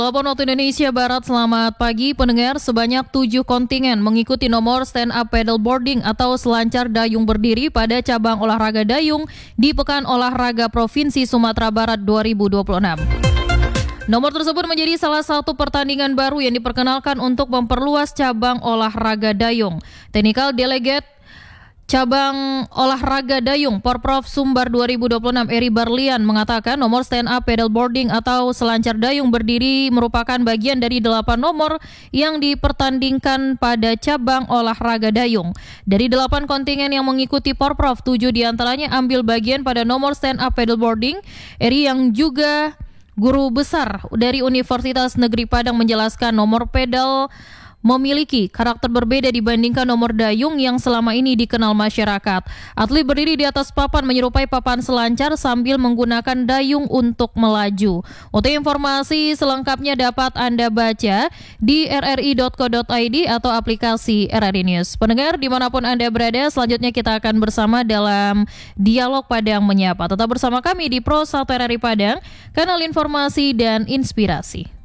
Telepon waktu Indonesia Barat, selamat pagi pendengar. Sebanyak 7 kontingen mengikuti nomor stand up paddleboarding atau selancar dayung berdiri pada cabang olahraga dayung di Pekan Olahraga Provinsi Sumatera Barat 2026. Nomor tersebut menjadi salah satu pertandingan baru yang diperkenalkan untuk memperluas cabang olahraga dayung. Technical Delegate Cabang Olahraga Dayung Porprov Sumbar 2026 Eri Barlian mengatakan nomor stand up paddleboarding atau selancar dayung berdiri merupakan bagian dari 8 nomor yang dipertandingkan pada cabang olahraga dayung. Dari 8 kontingen yang mengikuti Porprov, 7 diantaranya ambil bagian pada nomor stand up paddleboarding. Eri yang juga guru besar dari Universitas Negeri Padang menjelaskan nomor pedal memiliki karakter berbeda dibandingkan nomor dayung yang selama ini dikenal masyarakat. Atlet berdiri di atas papan menyerupai papan selancar sambil menggunakan dayung untuk melaju. Untuk informasi selengkapnya dapat Anda baca di rri.co.id atau aplikasi RRI News. Pendengar dimanapun Anda berada, selanjutnya kita akan bersama dalam Dialog Padang Menyapa. Tetap bersama kami di Pro 1 RRI Padang, kanal informasi dan inspirasi.